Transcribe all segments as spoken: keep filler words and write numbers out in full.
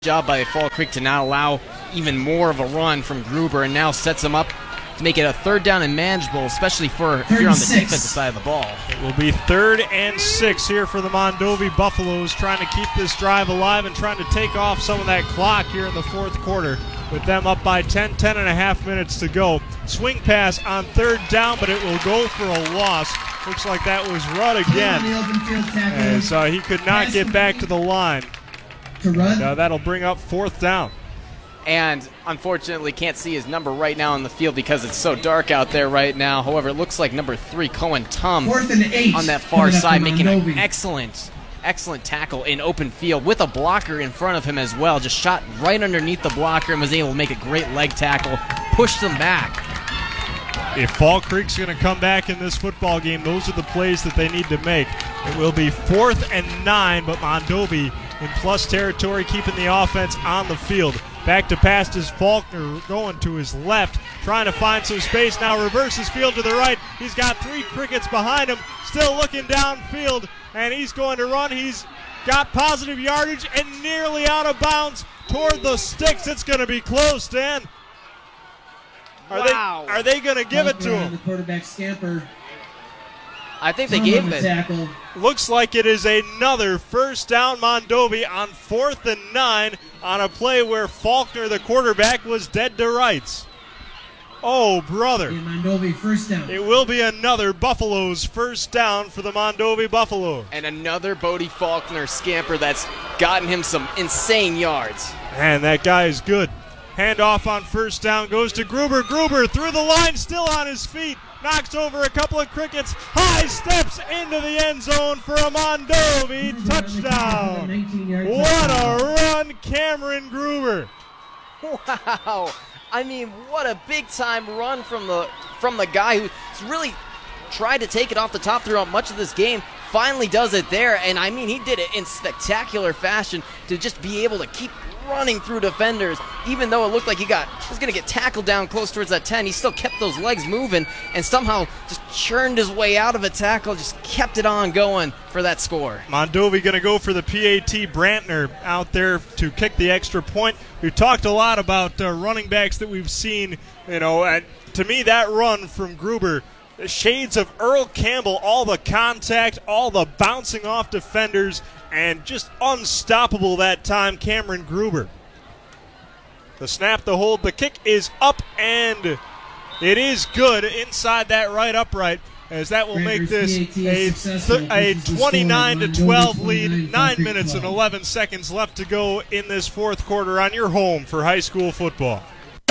Job by Fall Creek to not allow even more of a run from Gruber, and now sets them up to make it a third down and manageable, especially for if you're on the defensive side of the ball. It will be third and six here for the Mondovi Buffaloes, trying to keep this drive alive and trying to take off some of that clock here in the fourth quarter with them up by ten, ten and a half minutes to go. Swing pass on third down, but it will go for a loss. Looks like that was Rudd again, as uh, he could not get back to the line. And, uh, that'll bring up fourth down. And unfortunately can't see his number right now on the field because it's so dark out there right now. However, it looks like number three, Cohen Tum, Fourth and eight on that far side, making an Mondovi. excellent, excellent tackle in open field with a blocker in front of him as well. Just shot right underneath the blocker and was able to make a great leg tackle, pushed them back. If Fall Creek's going to come back in this football game, those are the plays that they need to make. It will be fourth and nine, but Mondovi in plus territory, keeping the offense on the field. Back to pass is Faulkner going to his left, trying to find some space. Now reverses field to the right. He's got three Crickets behind him, still looking downfield, and he's going to run. He's got positive yardage and nearly out of bounds toward the sticks. It's going to be close, Dan. Are Wow. they, are they going to give it to The him? quarterback scamper. I think they Tum gave on the it. tackle. Looks like it is another first down Mondovi on fourth and nine on a play where Faulkner, the quarterback, was dead to rights. Oh, brother. And Mondovi first down. It will be another Buffaloes first down for the Mondovi Buffalo. And another Bodie Faulkner scamper that's gotten him some insane yards. Man, that guy is good. Handoff on first down goes to Gruber. Gruber through the line, still on his feet. Knocks over a couple of Crickets. High steps into the end zone for a Mondovi touchdown. What a run, Cameron Gruber. Wow. I mean, what a big-time run from the from the guy who's really tried to take it off the top throughout much of this game. Finally does it there, and I mean, he did it in spectacular fashion to just be able to keep running through defenders. Even though it looked like he got was going to get tackled down close towards that ten, he still kept those legs moving and somehow just churned his way out of a tackle, just kept it on going for that score. Mondovi going to go for the P A T. Brantner out there to kick the extra point. We've talked a lot about uh, running backs that we've seen, you know, and to me that run from Gruber, the shades of Earl Campbell, all the contact, all the bouncing off defenders, and just unstoppable that time, Cameron Gruber. The snap, the hold, the kick is up, and it is good inside that right upright, as that will make this a, th- a twenty-nine to twelve lead. Nine minutes and eleven seconds left to go in this fourth quarter on your home for high school football.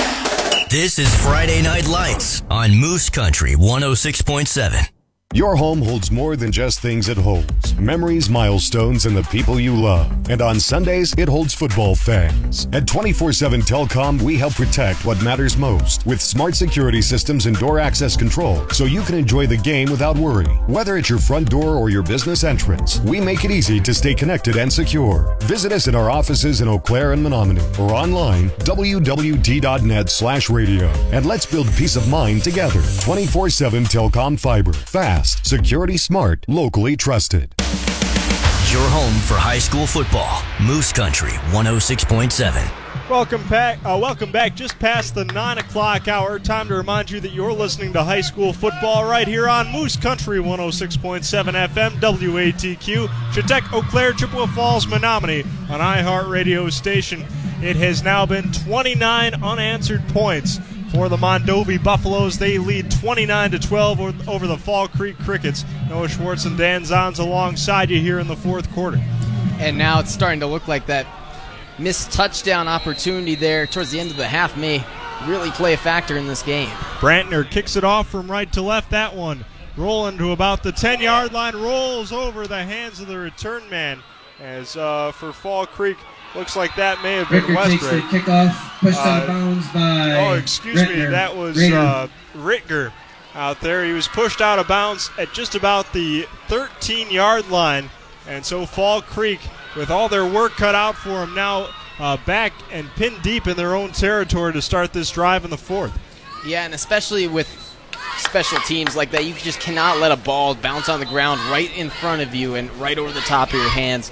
This is Friday Night Lights on Moose Country one oh six point seven. Your home holds more than just things it holds. Memories, milestones, and the people you love. And on Sundays, it holds football fans. At twenty-four seven Telcom, we help protect what matters most with smart security systems and door access control so you can enjoy the game without worry. Whether it's your front door or your business entrance, we make it easy to stay connected and secure. Visit us in our offices in Eau Claire and Menominee or online, w w d dot net slash radio. And let's build peace of mind together. twenty-four seven Telcom Fiber. Fast. Security smart, locally trusted. Your home for high school football, Moose Country one oh six point seven. Welcome back. Uh, welcome back. Just past the nine o'clock hour. Time to remind you that you're listening to high school football right here on Moose Country one oh six point seven F M, W A T Q, Chetek, Eau Claire, Chippewa Falls, Menominee, an iHeartRadio station. It has now been twenty-nine unanswered points for the Mondovi Buffaloes. They lead twenty-nine to twelve over the Fall Creek Crickets. Noah Schwartz and Dan Zons alongside you here in the fourth quarter. And now it's starting to look like that missed touchdown opportunity there towards the end of the half may really play a factor in this game. Brantner kicks it off from right to left. That one rolling to about the ten-yard line, rolls over the hands of the return man. As uh, for Fall Creek, looks like that may have been Ricker takes the Westbrook. kickoff, pushed Uh, out of bounds by Oh, excuse me, Rittner. that was Raider. uh, Ritger out there. He was pushed out of bounds at just about the thirteen-yard line. And so Fall Creek, with all their work cut out for them, now uh, back and pinned deep in their own territory to start this drive in the fourth. Yeah, and especially with special teams like that, you just cannot let a ball bounce on the ground right in front of you and right over the top of your hands.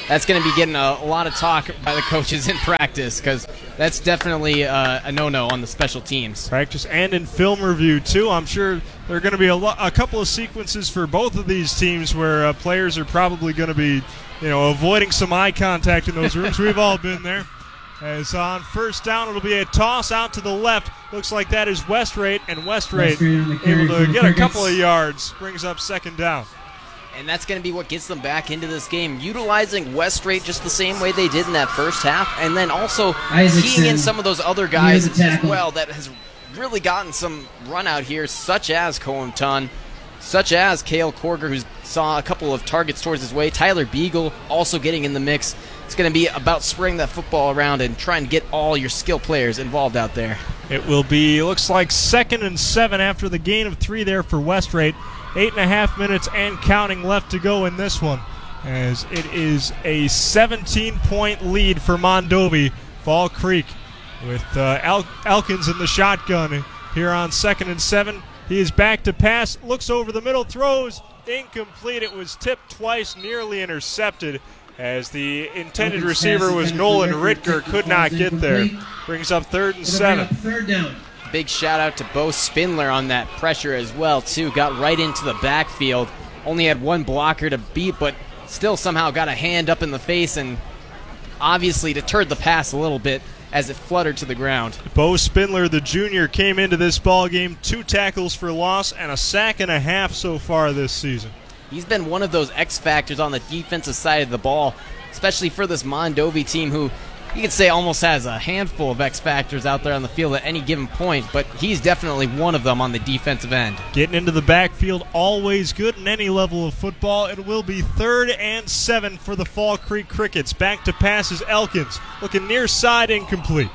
that's going to be getting a, a lot of talk by the coaches in practice, because that's definitely uh, a no-no on the special teams. Practice and in film review, too. I'm sure there are going to be a, lo- a couple of sequences for both of these teams where uh, players are probably going to be, you know, avoiding some eye contact in those rooms. We've all been there. As on first down, it'll be a toss out to the left. Looks like that is Westrate, and Westrate able to get a couple of yards. Brings up second down. And that's going to be what gets them back into this game, utilizing Westrate just the same way they did in that first half, and then also keying in some of those other guys as well that has really gotten some run out here, such as Cohen Tun, such as Cale Korger, who saw a couple of targets towards his way. Tyler Beagle also getting in the mix. It's going to be about spraying that football around and trying to get all your skill players involved out there. It will be, looks like second and seven after the gain of three there for Westrate. Eight and a half minutes and counting left to go in this one, as it is a seventeen-point lead for Mondovi. Fall Creek with uh, El- Elkins in the shotgun here on second and seven. He is back to pass, looks over the middle, throws, incomplete. It was tipped twice, nearly intercepted, as the intended receiver was Nolan Ritger, could not get there. Brings up third and seven. Third down. Big shout out to Bo Spindler on that pressure as well, too. Got right into the backfield. Only had one blocker to beat, but still somehow got a hand up in the face and obviously deterred the pass a little bit as it fluttered to the ground. Bo Spindler, the junior, came into this ball game, two tackles for loss and a sack and a half so far this season. He's been one of those X factors on the defensive side of the ball, especially for this Mondovi team, who you could say almost has a handful of X factors out there on the field at any given point, but he's definitely one of them on the defensive end. Getting into the backfield, always good in any level of football. It will be third and seven for the Fall Creek Crickets. Back to pass is Elkins, looking near side, incomplete.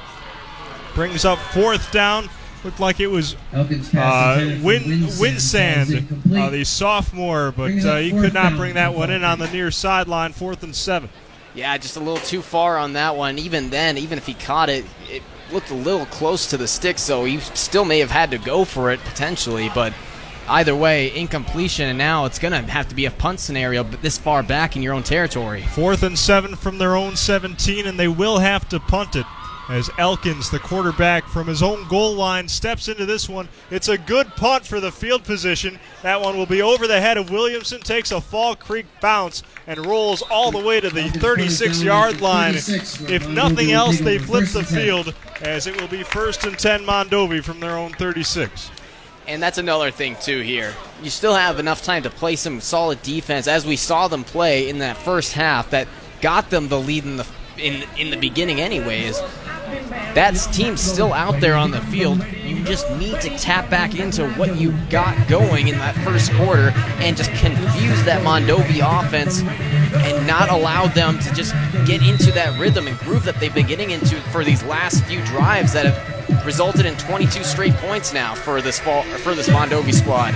Brings up fourth down. Looked like it was uh, Win- Winsand, uh, the sophomore, but uh, he could not bring that one in on the near sideline, fourth and seven. Yeah, just a little too far on that one. Even then, even if he caught it, it looked a little close to the stick, so he still may have had to go for it potentially, but either way, incompletion, and now it's going to have to be a punt scenario but this far back in your own territory. Fourth and seven from their own seventeen, and they will have to punt it, as Elkins, the quarterback from his own goal line, steps into this one. It's a good punt for the field position. That one will be over the head of Williamson, takes a Fall Creek bounce, and rolls all the way to the thirty-six-yard line. If nothing else, they flip the field, as it will be first and ten Mondovi from their own thirty-six. And that's another thing, too, here. You still have enough time to play some solid defense, as we saw them play in that first half, that got them the lead in the in in the beginning anyways. That team's still out there on the field. You just need to tap back into what you got going in that first quarter and just confuse that Mondovi offense and not allow them to just get into that rhythm and groove that they've been getting into for these last few drives that have resulted in twenty-two straight points now for this fall, for this Mondovi squad.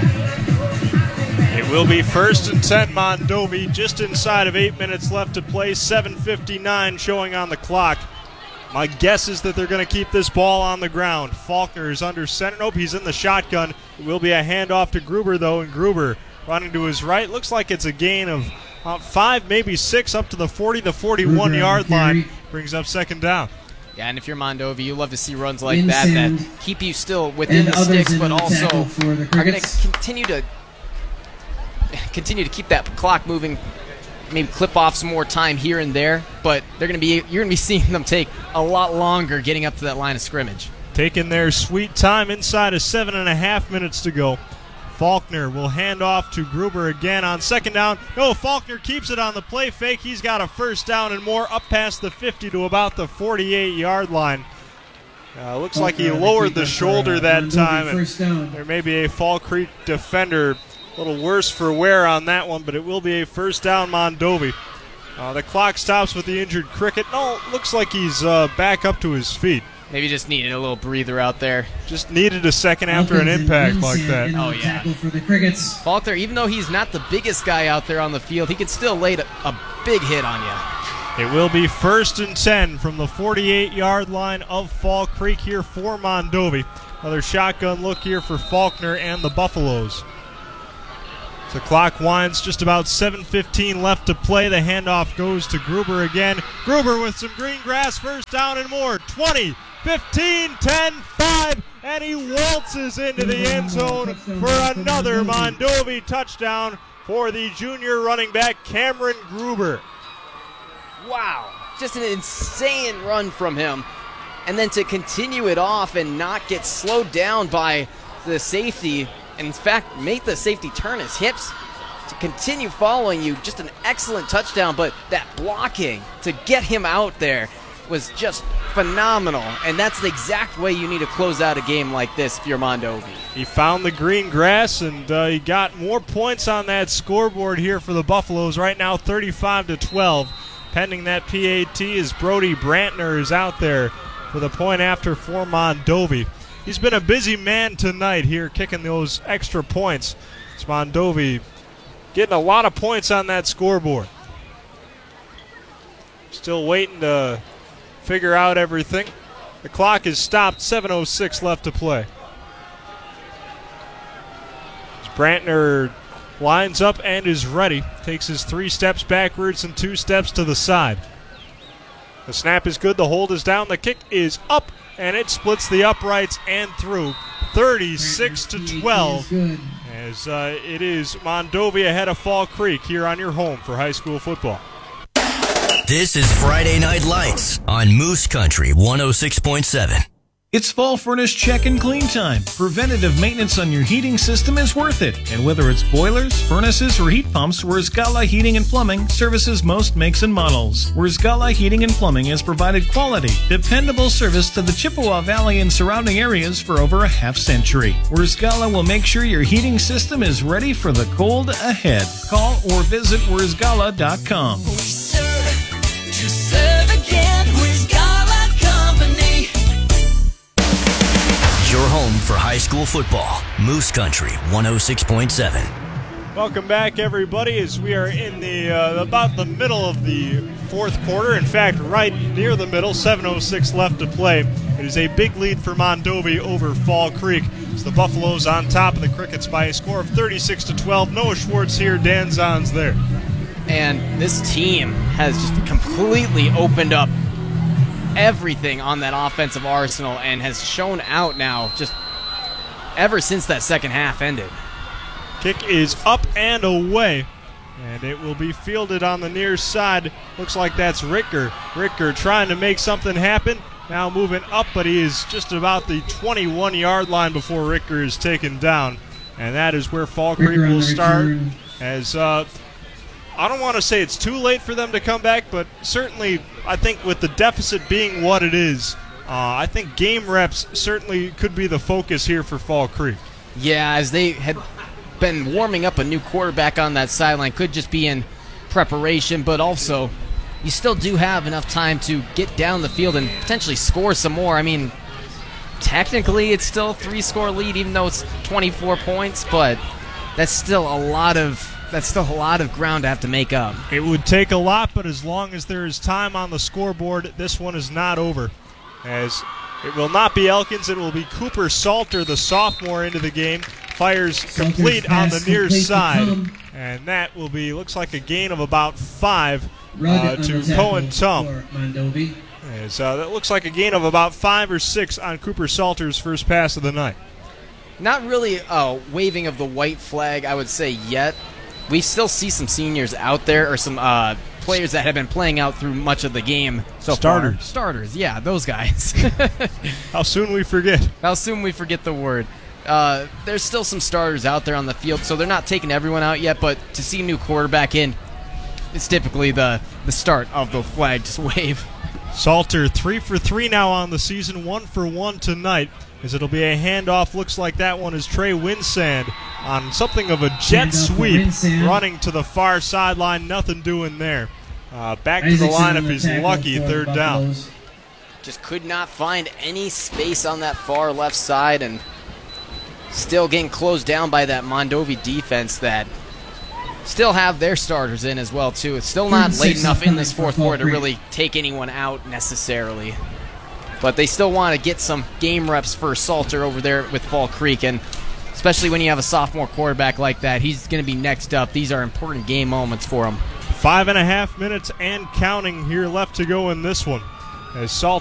It will be first and ten Mondovi, just inside of eight minutes left to play, seven fifty-nine showing on the clock. My guess is that they're going to keep this ball on the ground. Faulkner is under center. Nope, he's in the shotgun. It will be a handoff to Gruber, though, and Gruber running to his right. Looks like it's a gain of uh, five, maybe six, up to the forty, the forty-one-yard line. Brings up second down. Yeah, and if you're Mondovi, you love to see runs like that that keep you still within the sticks, but also are going to continue to continue to keep that clock moving. Maybe clip off some more time here and there, but they're going to be you're going to be seeing them take a lot longer getting up to that line of scrimmage. Taking their sweet time inside of seven and a half minutes to go. Faulkner will hand off to Gruber again on second down. No, Faulkner keeps it on the play fake. He's got a first down and more up past the fifty to about the forty-eight-yard line. Uh, looks like he lowered the shoulder that time, and there may be a Fall Creek defender a little worse for wear on that one, but it will be a first down Mondovi. Uh, the clock stops with the injured Cricket. No, looks like he's uh, back up to his feet. Maybe just needed a little breather out there. Just needed a second after an impact like that. Oh, yeah. Faulkner, even though he's not the biggest guy out there on the field, he could still lay a, a big hit on you. It will be first and ten from the forty-eight-yard line of Fall Creek here for Mondovi. Another shotgun look here for Faulkner and the Buffaloes. The clock winds, just about seven fifteen left to play. The handoff goes to Gruber again. Gruber with some green grass, first down and more. twenty, fifteen, ten, five, and he waltzes into the end zone for another Mondovi touchdown for the junior running back Cameron Gruber. Wow, just an insane run from him. And then to continue it off and not get slowed down by the safety, and in fact, make the safety turn his hips to continue following you. Just an excellent touchdown, but that blocking to get him out there was just phenomenal. And that's the exact way you need to close out a game like this if you're Mondovi. He found the green grass, and uh, he got more points on that scoreboard here for the Buffaloes. Right now, thirty-five to twelve. Pending that P A T as Brody Brantner is out there for the point after for Mondovi. He's been a busy man tonight here kicking those extra points. It's Mondovi getting a lot of points on that scoreboard. Still waiting to figure out everything. The clock is stopped, seven oh six left to play. As Brantner lines up and is ready. Takes his three steps backwards and two steps to the side. The snap is good. The hold is down. The kick is up, and it splits the uprights and through. thirty-six to twelve. As uh, it is Mondovi ahead of Fall Creek here on your home for high school football. This is Friday Night Lights on Moose Country one oh six point seven. It's fall furnace check and clean time. Preventative maintenance on your heating system is worth it. And whether it's boilers, furnaces, or heat pumps, Wurzgala Heating and Plumbing services most makes and models. Wurzgala Heating and Plumbing has provided quality, dependable service to the Chippewa Valley and surrounding areas for over a half century. Wurzgala will make sure your heating system is ready for the cold ahead. Call or visit Wurzgala dot com. We serve to serve again. Wurzgala Company. Your home for high school football, Moose Country one oh six point seven. Welcome back, everybody, as we are in the uh, about the middle of the fourth quarter. In fact, right near the middle, seven oh six left to play. It is a big lead for Mondovi over Fall Creek. It's the Buffaloes on top of the Crickets by a score of thirty-six to twelve. Noah Schwartz here, Dan Zons there. And this team has just completely opened up everything on that offensive arsenal and has shown out now just ever since that second half ended. Kick is up and away, and it will be fielded on the near side. Looks like that's Ricker. Ricker trying to make something happen. Now moving up, but he is just about the twenty-one-yard line before Ricker is taken down. And that is where Fall Creek will start. As uh, I don't want to say it's too late for them to come back, but certainly I think with the deficit being what it is, uh, I think game reps certainly could be the focus here for Fall Creek. Yeah, as they had been warming up a new quarterback on that sideline, could just be in preparation, but also you still do have enough time to get down the field and potentially score some more. I mean, technically it's still a three-score lead, even though it's twenty-four points, but that's still a lot of that's still a lot of ground to have to make up. It would take a lot, but as long as there is time on the scoreboard, this one is not over. As it will not be Elkins, it will be Cooper Salter, the sophomore, into the game. Fires complete on the near side, and that will be, looks like a gain of about five uh, to Cohen Tum. As, uh, that looks like a gain of about five or six on Cooper Salter's first pass of the night. Not really a waving of the white flag, I would say, yet. We still see some seniors out there, or some uh, players that have been playing out through much of the game so Starters. far. Starters, yeah, those guys. How soon we forget. How soon we forget the word. Uh, there's still some starters out there on the field, so they're not taking everyone out yet, but to see a new quarterback in, it's typically the, the start of the flag just wave. Salter three for three now on the season, one for one tonight, as it'll be a handoff. Looks like that one is Trey Winsand on something of a jet sweep, running to the far sideline. Nothing doing there. Uh, back to the line if he's lucky, third down. Just could not find any space on that far left side, and still getting closed down by that Mondovi defense that still have their starters in as well, too. It's still not late enough in this fourth quarter to really take anyone out necessarily. But they still want to get some game reps for Salter over there with Fall Creek, and especially when you have a sophomore quarterback like that. He's going to be next up. These are important game moments for him. Five and a half minutes and counting here left to go in this one. As Salt